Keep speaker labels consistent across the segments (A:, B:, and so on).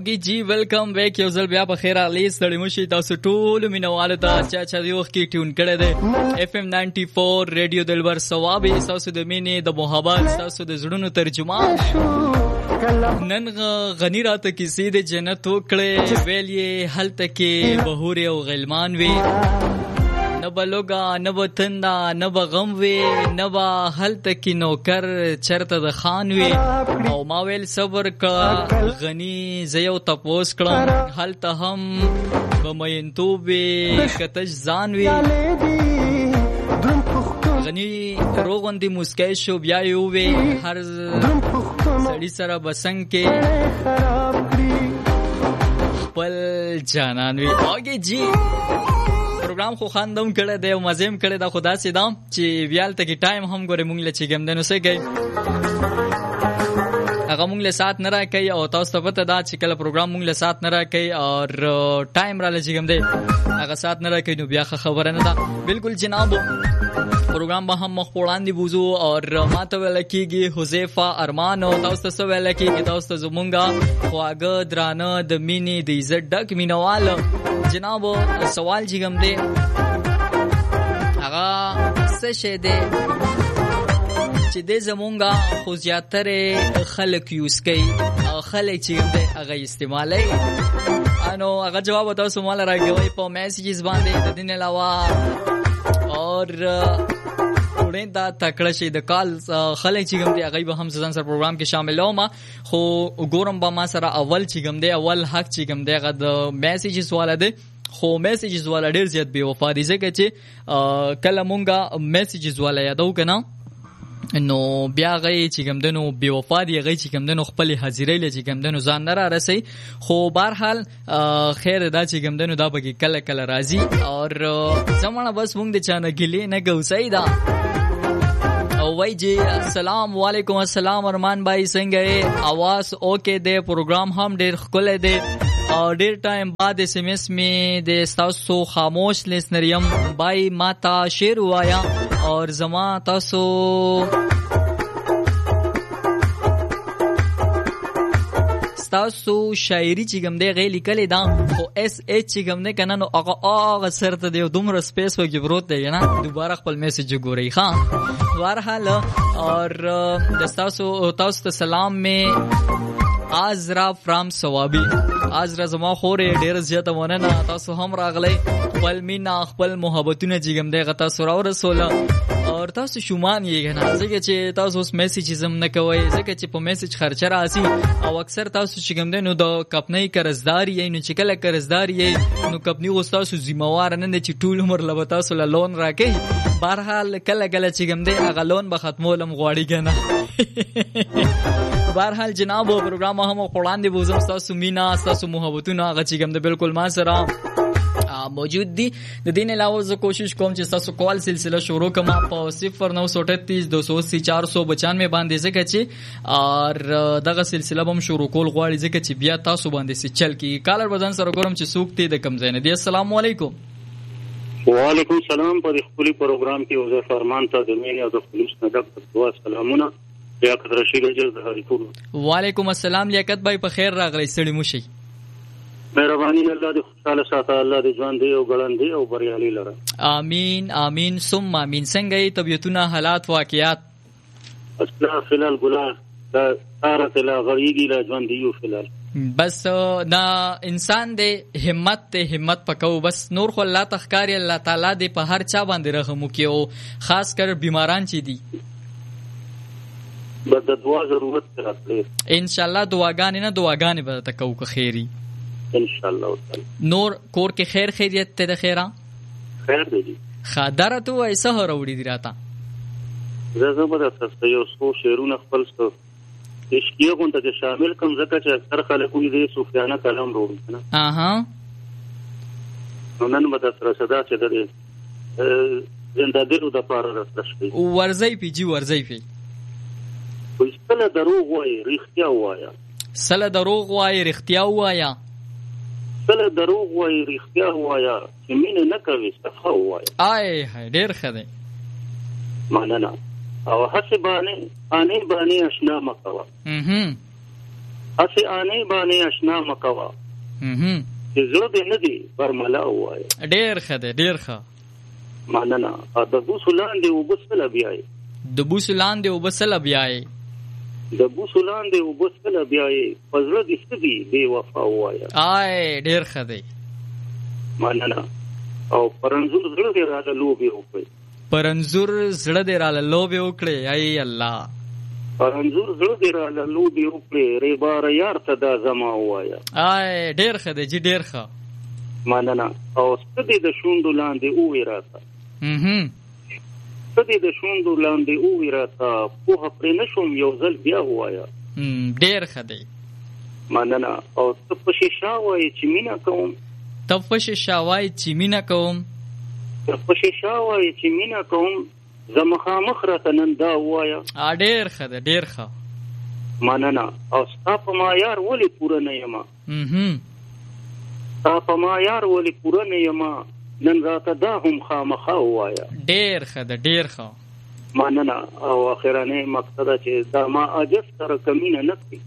A: اوګي جی ویلکم بیک یو ځل بیا په خیر علي ستړي مشي تاسو ټول مینوالو ته چې دی وخت کې ټیون کړی دی اف ام 94 ریډیو دلبر ثوابي تاسو د مینې د محبت تاسو د زړونو ترجمان نن غنی راته کیسې د جنت وکړې ویل یې هلته کې بهور او غلمان وي نه بلوگا نه بتندا نه بغم وی نه با هلته کې نوکر چرته د خان وی او ما ویل صبر کا غنی زيو تپوس کړم هلته هم بمینتوب کتج ځان وی غنی روغندې مسکای شو بیا یو وی هر سړی سره بسنګ کې خپل جانان وی اوګي جی پروګرام خو خاندم کړه دی او مزیم کړه دا خدا سي دا چې ویال ته کې ټایم هم ګوره مونږ له چې ګم دنو سه گئی هغه مونږ له سات نه راکې او تاسو ته پته دا چې کله پروګرام مونږ له سات نه راکې او ټایم را لږ ګم دی هغه سات نه راکې نو بیا خبره نه ده بالکل جناب پروګرام به هم مخوړان دی بوزو او ماته ویل کېږي حذیفه ارمان او تاسو ته ویل کېږي تاسو زمونږه خواګه درانه د مینې د عزت ډک مینوال جناب سوال جګم دی هغه څه شه دی چې د زمونږه خو زیاتره خلک یوز کوي او خلک چې دی هغه استعمالي انو هغه جواب تاسو مال راګوي په میسجز باندې د دین علاوه اور ورین دا تکړه شي د کال خلک چې ګم دی هغه به هم ځان سره پروګرام کې شامل ومه خو ګورم به ما سره اول چې ګم دی اول حق چې ګم دی هغه د میسجز والا دی خو میسجز والا ډیر زیات بے وفا دي ځکه چې کله مونږه میسجز والا یادو کنه نو بیا غي چې ګمدنو بے وفا دي غي چې ګمدنو خپل حاضرې لې چې ګمدنو ځان نه را رسي خو بهرحال خیر دا چې ګمدنو دا بګي کله کله راځي او زمونه بس مونږ د چانه ګلې نه ګوسای دا او وای جی السلام علیکم السلام ارمان بھائی څنګه आवाज اوکے دے پروگرام هم ډیر خله دے اور ډیر ټایم بعد اس ایم ایس می د تاسو خاموش لسنریم بھائی ماتا شعر وایا اور زما تاسو تاسو شاعری چې ګم دی غي لیکلې دا او اس ایچ چې ګم نه کنه نو هغه سرته دی دومره سپیس وګي بروت دی نه دوباره خپل میسج ګوري ها بهرحال اور د تاسو ته سلام می ازرا فرام ثوابي ازرا زما خورې ډېر زیاته ونه تاسو هم راغلی خپل مینا خپل محبتونه چې ګم دی غتا سره او رسول اور تاسو شومان یې نه ځکه چې تاسو اوس میسج زم نه کوي ځکه چې په میسج خرچه راځي او اکثر تاسو چې ګم دی نو د کپنۍ قرضدار یې نو چې کله قرضدار یې نو کپنۍ غو تاسو ذمہوار نه چې ټول عمر له تاسو له لون راکې بهرحال کله کله چې ګم دی هغه لون به ختمولم غواړي کنه بهرحال جناب پروګرام هم وړاندې بوزم تاسو مینا تاسو محبتونه هغه چې ګم دی بالکل ما سره موجود دي د دین علاوه زه کوشش کوم چې تاسو کال سلسله شروع کوم په 0938 280 495 باندې ځکه چې اور دغه سلسله هم شروع کول غواړي ځکه چې بیا تاسو باندې سي چل کی کالر بدن سره ګورم چې سوکتي د کم زینه دي السلام علیکم
B: وعلیکم السلام پر خپل پروګرام کې وزه فرمان ته د مینې او د خلوص نه ډک دعا سلامونه لیاقت رشید جزهری ټول
A: وعلیکم السلام لیاقت بھائی په خیر راغلی سړی مشي
B: مهرباني الله دې خوشاله ساته الله دې ژوند دې او ګړند دې او بریالي لره
A: امين امين ثم امين څنګه طبيعتونه حالات واقعات
B: اصلا فلال ګلا دا طارت لا غریږي لا ژوند دې فلال
A: بس دا انسان دې همت پکاو بس نور خو الله تخکاری الله تعالی دې په هر چا باندې رحم وکيو خاص کر بیماران چې دي
B: بد دعا ضرورت راځي
A: ان شاء الله دعاګانې به تکو که خیری
B: ان شاء الله تعالی
A: نور کور کې خیریت ته د خیره
B: خیر دی
A: خادره تو ایسه وروړي دی راته
B: زه به تاسو یو څو شعرونه خپل څو عشقیه غونډه کې شامل کوم ځکه چې اکثر خلک دې صوفیانه کلام وروړي نه
A: اها
B: نو نن به تاسو صدا چې د زندګیو د پاره راځي
A: ورځي پیجی ورځي پی
B: سله دروغ وایي رښتیا وایا
A: سله دروغ وایي رښتیا وایا
B: سله دروغ وایي رښتیا وایا چې مینه نه کوي صفه وایا
A: آی ډېر ښه دی
B: مننه او حسبانه اني باني اشنا مکوا اسی آنی باندې آشنا مکوا چې زړه دې نه دی برملا وایي.
A: ډېر ښه دی، ډېر ښه.
B: مننه. د بوسو لاندې اوبه څله بیایي،
A: د بوسو لاندې اوبه څله بیایي،
B: د بوسو لاندې اوبه څله بیایي، په زړه دې څه دي بې وفا وایه.
A: ډېر ښه دی.
B: مننه. او پرنځور زړه دې راله لوبې وکړي،
A: پرنځور زړه دې راله لوبې وکړي. ای الله،
B: پرنځور زړه دې راله لوبې وکړي، ریباره یار ته دا زما وایه.
A: ډېر ښه دی جی، ډېر ښه.
B: مننه. او څه دې د شونډو لاندې ووایي راته، څه دې د شونډو لاندې ووایي راته، پوهه پرې نه شوم یو ځل بیا ووایه.
A: ډېر ښه دی.
B: مننه. او ته په شیشه وایي چې مینه کوم،
A: ته په شیشه وایي چې مینه کوم،
B: ته په شیشه وایي چې مینه کوم، زه مخامخ راته نن دا ووایه.
A: ډېر ښه دی، ډېر ښه.
B: مننه. او ستا په معیار ولې پوره نه یمه، ستا په معیار ولې پوره نه یمه، نن راته دا هم خامخا ووایه.
A: ډېر ښه دی، ډېر ښه.
B: مننه. او اخرنی مقصد چې دا ما عجز سره کمینه نه کړي،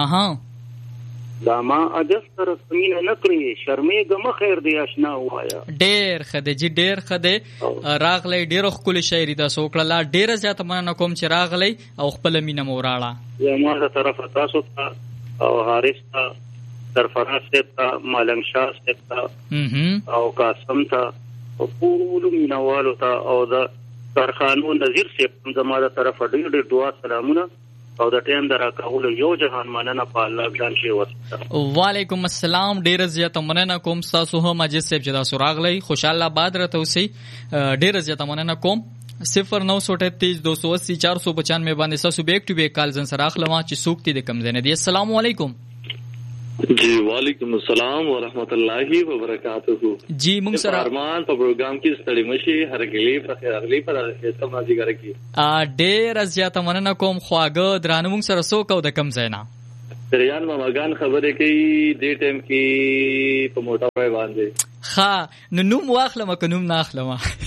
B: دا ما عجز سره کمینه نه کړي، شرمېږه مه خیر دی آشنا ووایه.
A: ډېر ښه دی جی، ډېر ښه دی. راغلی ډېره ښکلې شاعري تاسو وکړله، ډېره زیاته مننه کوم چې راغلی او خپله مینه مو وراړه.
B: زما د طرفه تاسو ته او حارث ته، سرفراز صاحب ته، ملنګ شاه صاحب ته او قاسم ته، او ټولو مینوالو ته، او د سرخانو نذیر صاحب زما د طرفه ډېر ډېر دعا سلامونه او د ټیم د راکولو یو جهان مننه په الله ګران شي وسته. وعلیکم
A: السلام. ډېره زیاته مننه کوم تاسو هم مجید صاحب چې تاسو راغلی، خوشاله باد راته اوسئ. ډېره زیاته مننه کوم. 0938-280-495 باندې تاسو بیک ټو بیک کال زن سره اخلم چې څوک دې کم ځای نه دی. السلام علیکم.
C: جی وعلیکم السلام ورحمت الله وبرکاتہ.
A: جی موږ سره
C: ارمان په پروګرام کې ستړي مشي هرګلی په خیرغلی پر سم راځي کی.
A: ډېر زیاته مننه کوم خواږه درانه. موږ سره څوک او د کم ځای نه
C: دریان ماګان خبرې کوي دې ټیم کې په موټر وای باندې.
A: ها نو نوم واخلم که نوم نه اخلم؟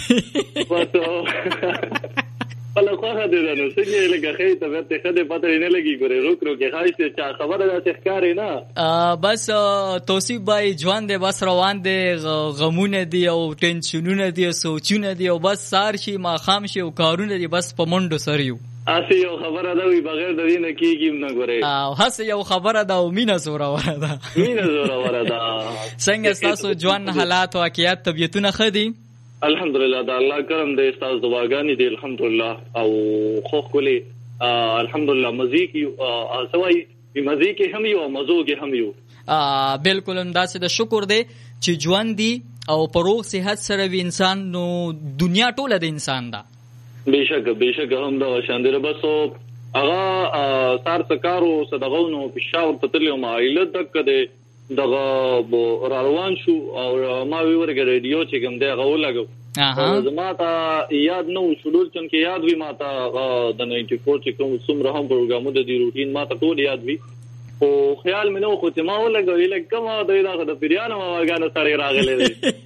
C: ولا خوخه دې نو څنګه لګه خې طبيعت ته خدای پته نه لګي ګوره روک خایسته چا خبره ده ښکارې نه.
A: بس توصیف بای ځوان دې بس روان دي، غمونه دي او ټینشنونه دي، سوچونه دي، او بس سار شي ما خام شي او کارونه دي، بس په منډو سریو.
C: اسی یو خبره ده وی بغیر د دې نه کیږي نه ګوره.
A: هڅه یو خبره ده او مینه زوره وره ده.
C: مینه زوره وره ده.
A: څنګه تاسو ځوان حالات او واقعیت طبيعتونه خدي؟
C: الحمدلله د الله کرم دې تاسو دعاګانې دي الحمدلله او خو کلی الحمدلله مزي کی سوای په مزي کې هم یو مزو کې هم یو.
A: بالکل انداسه د شکر دی چې ژوند دی او پروغ صحت سره وی انسان نو دنیا ټوله د انسان ده.
C: بهشکه هم دا شاندره بس هغه سار سکارو صدقونو پښاور تتلو مایله تک ده دغه روان شو او ما ویورګ ریډیو چې کوم دی هغه ولګو. زما ته یاد نو شډول چې یاد وی ما ته د 94 چې کوم څومره هم پروګرامو د دی روټین ما ته ټول یاد وی او خیال مې نو خو چې ما ولګو لکه ما د پیرانو واګانو سره راغلي.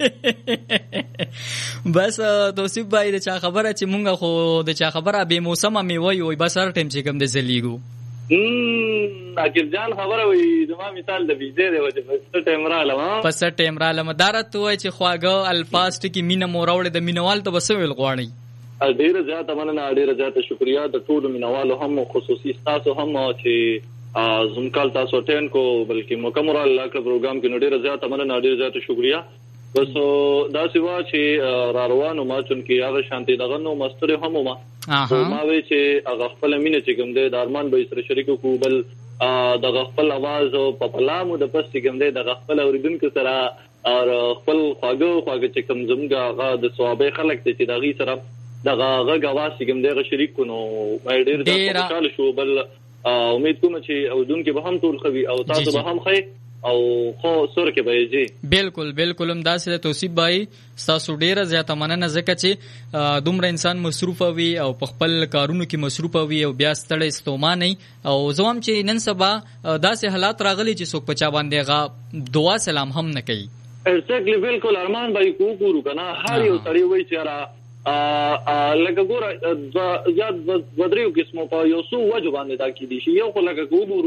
A: بس توصیف بای د چا خبره چې مونږ خو د چا خبره به موسمه می وای بس هر ټیم چې کوم د زلیګو
C: اکر جان خبره وي زما مثال د بيزه دی چې په ټیم را لمه
A: دارت وای چې خواګه الفاظ ټکی مینه موراوړې د مینوال ته وسویل غواړي.
C: ډیره زیاته مننه، ډیره زیاته شکریا د ټولو مینوالو هم خصوصي تاسو هم چې زمکال تاسو ټین کو بلکې مکمل الله کا پروګرام کې ډیره زیاته مننه، ډیره زیاته شکریا. بس دا سیوا چې را روانو ما چون کې هغه شانتي دغه نو مستر هم ما وی چې هغه خپل مینه چې کوم دی د ارمان به سره شریک کو بل دغه خپل आवाज په پلامو د پس چې کوم دی دغه خپل اوریدونکو سره او خپل خواږه چې کوم زمګه هغه د ثوابه خلک چې دغه سره دغه غواړي چې کوم دی شریک کو نو ډیر خوشاله شو. بل امید کوم چې اودونکو به هم ټول خوي او تاسو به هم خي او خو سور کې به جی.
A: بالکل هم داسې توصیف بای تاسو ډیره زیاته مننه ځکه چې دومره انسان مصروف وي او په خپل کارونو کې مصروف وي او بیا ستړی ستوما نه او زوم چې نن سبا داسې حالات راغلي چې څوک پچا باندې غا دعا سلام هم نه کوي.
C: ایگزیکټلی بالکل ارمان بای کو ګورو کنه هر یو سړی وای چې را لکه ګوره زیات ودریو قسمو په یو څو وجه باندې دا کې دي شي. یو خو لکه ګورو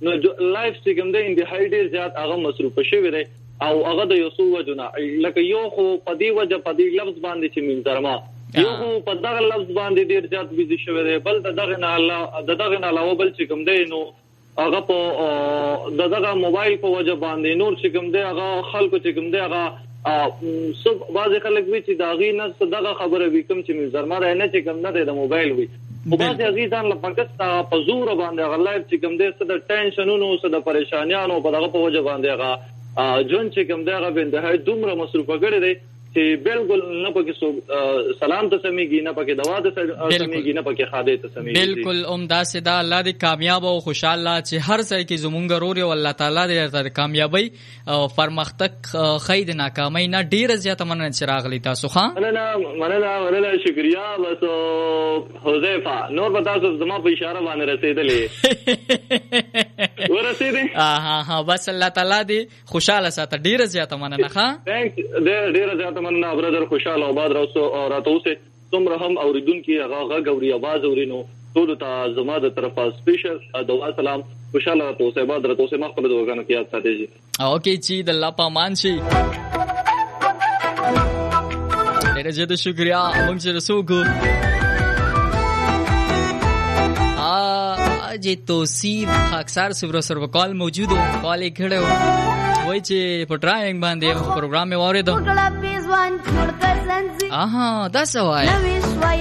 C: نو لایف چې کوم د انتهایی ډیر زیات هغه مصروف شوی دی او هغه د یو څو وجونه لکه یو خو په دې وجه په دې لفظ باندې چې منځرما یو خو په دغه لفظ باندې ډیر زیات بيزي شوی دی بل دغه نه علاوه بل چې کوم دی نو هغه په دغه موبایل په وجه باندې نور چې کوم دی هغه خلکو چې کوم دی هغه سب بعض خلک وی چې داغي نه دغه خبره وی کوم چې منځرما نه چې کوم نه د موبایل وی او بعض عزیزان لپاره په زور باندې غلای چې کوم دې څه د ټینشنونو څه د پریشانیانو په دغه په وجه باندې هغه جون چې کوم دغه بنده دومره مصروفه کړی دی چې بالکل نه پکې سلام ته سميږي نه پکې دوا ته سميږي نه پکې خاده ته سميږي
A: بالکل عمدہ سدا الله دې کامیاب او خوشاله چې هر ځای کې زمونږ ورور او الله تعالی دې تر کامیابی او پرمختګ خید ناکامۍ نه ډیر زیات مننه چې راغلی تاسو ښا
C: مننه شکریا بس حذیفه نور به تاسو زما په اشاره باندې رسیدلې ورسیدې
A: ها بس الله تعالی دې خوشاله ساته ډیر زیات مننه ښا
C: ثانکس ډیر زیات مننه برادر خوشاله آباد راته اوسه څومره هم اوریدونکو هغه غږ اوري आवाज اورینو ټول ته زما د طرفه سپیشل دعا سلام خوشاله راته اوسه آباد راته اوسه مخ په دغه کې یاد ساتي جی
A: اوکې چې د الله پامان شي ډیر زیات شکریا موږ چې رسوګو جی توصیف اکثر سر کال موجود ہو کال ایک کھڑے ہو وہی چې په ډرایینګ باندې پروګرام میں واورېدو
D: ټول پیزوان جوړ کر سنځي
A: داسه وای